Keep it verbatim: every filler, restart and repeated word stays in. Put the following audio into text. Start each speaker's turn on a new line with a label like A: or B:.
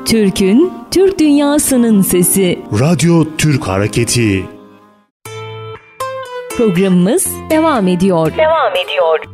A: Türk'ün, Türk dünyasının sesi.
B: Radyo Türk Hareketi.
A: Programımız devam ediyor.
C: Devam ediyor.